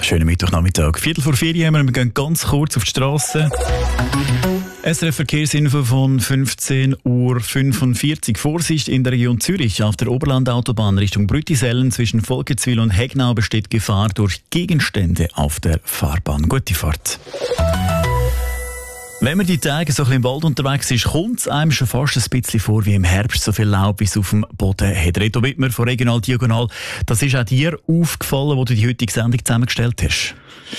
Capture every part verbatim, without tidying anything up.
Schönen Mittwochnachmittag. Viertel vor vier haben wir, wir gehen ganz kurz auf die Straße. S R F-Verkehrsinfo von fünfzehn Uhr fünfundvierzig. Vorsicht in der Region Zürich. Auf der Oberlandautobahn Richtung Brüttisellen zwischen Volkenswil und Hegnau besteht Gefahr durch Gegenstände auf der Fahrbahn. Gute Fahrt. Wenn man die Tage so ein bisschen im Wald unterwegs ist, kommt es einem schon fast ein bisschen vor wie im Herbst, so viel Laub, wie es auf dem Boden hat. Reto Wittmer von Regional Diagonal, das ist auch dir aufgefallen, wo du die heutige Sendung zusammengestellt hast?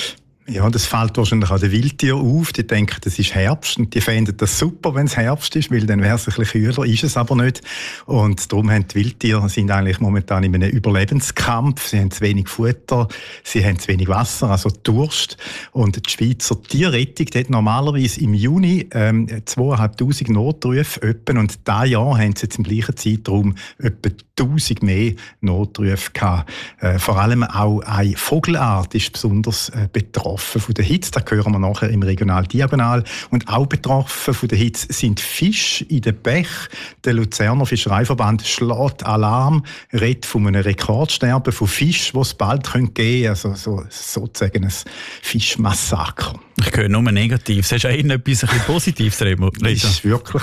Ja, das fällt wahrscheinlich auch den Wildtieren auf. Die denken, das ist Herbst und die finden das super, wenn es Herbst ist, weil dann wäre es ein bisschen kühler, ist es aber nicht. Und darum haben die Wildtiere sind eigentlich momentan in einem Überlebenskampf. Sie haben zu wenig Futter, sie haben zu wenig Wasser, also Durst. Und die Schweizer Tierrettung die hat normalerweise im Juni ähm, zweitausendfünfhundert Notrufe öppen, und dieses Jahr haben sie jetzt im gleichen Zeitraum etwa tausend mehr Notrufe gehabt. Äh, vor allem auch eine Vogelart ist besonders äh, betroffen von der Hitze. Da hören wir nachher im Regional Diagonal. Und auch betroffen von der Hitze sind Fische in den Bächen. Der Luzerner Fischereiverband schlägt Alarm, redet von einem Rekordsterben von Fischen, die es bald geben könnte. Also so, sozusagen ein Fischmassaker. Ich höre nur Negatives. Hast du auch irgendetwas ein bisschen Positives, Remo? Es ist wirklich...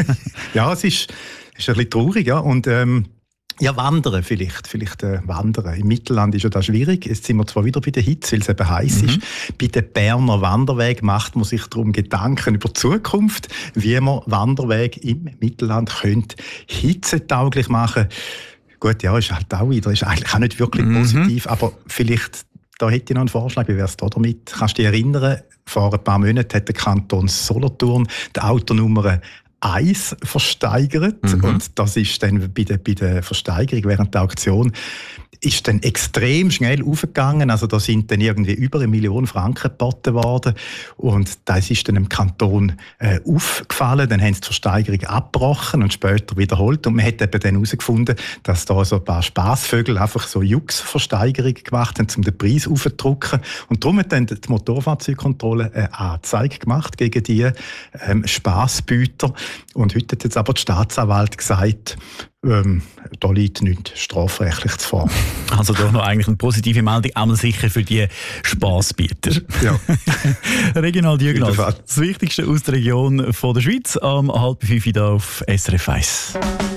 ja, es ist, ist ein bisschen traurig, ja. Und, ähm, Ja, wandern vielleicht. Vielleicht äh, wandern. Im Mittelland ist ja das schwierig. Jetzt sind wir zwar wieder bei der Hitze, weil es eben heiß mhm. ist. Bei den Berner Wanderwegen macht man sich darum Gedanken über die Zukunft, wie man Wanderwege im Mittelland könnte hitzetauglich machen. Gut, ja, ist halt auch wieder, ist eigentlich auch nicht wirklich mhm. positiv, aber vielleicht, da hätte ich noch einen Vorschlag, wie wäre es da damit? Kannst du dich erinnern, vor ein paar Monaten hat der Kanton Solothurn die Autonummer Eis versteigert. Mhm. Und das ist dann bei der, bei der Versteigerung während der Auktion ist dann extrem schnell aufgegangen. Also da sind dann irgendwie über eine Million Franken geboten worden. Und das ist dann im Kanton äh, aufgefallen. Dann haben sie die Versteigerung abgebrochen und später wiederholt. Und man hat eben dann herausgefunden, dass da so ein paar Spassvögel einfach so Jux-Versteigerungen gemacht haben, um den Preis aufzudrücken. Und darum hat dann die Motorfahrzeugkontrolle eine Anzeige gemacht gegen die ähm, Spassbüter. Und heute hat jetzt aber die Staatsanwalt gesagt, ähm, da liegt nichts strafrechtlich vor. Also doch noch eigentlich eine positive Meldung, einmal sicher für die Spassbieter. Ja. Regional Diagonal, das Wichtigste aus der Region von der Schweiz, am halb fünf hier auf S R F eins.